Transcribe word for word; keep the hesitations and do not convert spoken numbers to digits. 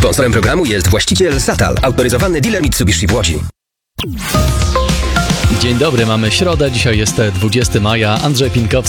Sponsorem programu jest właściciel Satal, autoryzowany dealer Mitsubishi w Łodzi. Dzień dobry, mamy środę, dzisiaj jest dwudziestego maja. Andrzej Pinkowski.